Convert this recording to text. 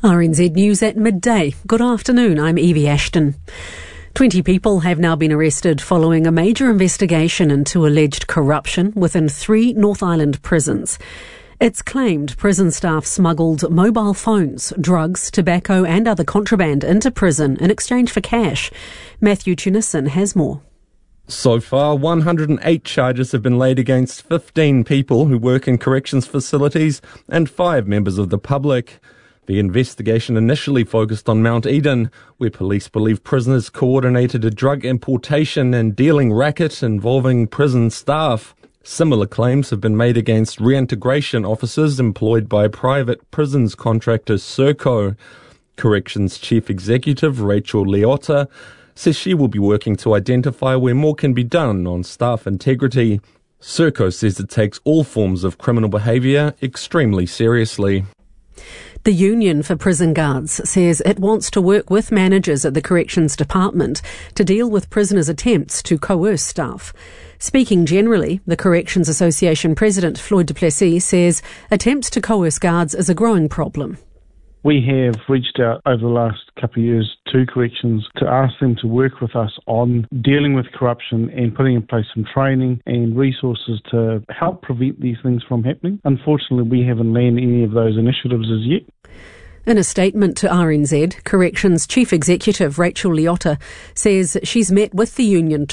RNZ News at midday. Good afternoon, I'm Evie Ashton. 20 people have now been arrested following a major investigation into alleged corruption within 3 North Island prisons. It's claimed prison staff smuggled mobile phones, drugs, tobacco and other contraband into prison in exchange for cash. Matthew Tunison has more. So far, 108 charges have been laid against 15 people who work in corrections facilities and 5 members of the public. The investigation initially focused on Mount Eden, where police believe prisoners coordinated a drug importation and dealing racket involving prison staff. Similar claims have been made against reintegration officers employed by private prisons contractor Serco. Corrections Chief Executive Rachel Leota says she will be working to identify where more can be done on staff integrity. Serco says it takes all forms of criminal behaviour extremely seriously. The Union for Prison Guards says it wants to work with managers at the Corrections Department to deal with prisoners' attempts to coerce staff. Speaking generally, the Corrections Association President Floyd du Plessis says attempts to coerce guards is a growing problem. We have reached out over the last couple of years to corrections to ask them to work with us on dealing with corruption and putting in place some training and resources to help prevent these things from happening. Unfortunately, we haven't landed any of those initiatives as yet. In a statement to RNZ, Corrections Chief Executive Rachel Leota says she's met with the union